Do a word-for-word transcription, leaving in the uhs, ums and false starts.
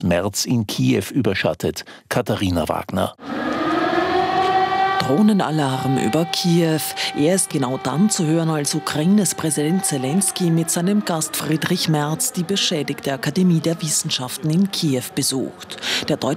Merz in Kiew überschattet. Katharina Wagner. Drohnenalarm über Kiew. Er ist genau dann zu hören, als Ukraines Präsident Zelensky mit seinem Gast Friedrich Merz die beschädigte Akademie der Wissenschaften in Kiew besucht. Der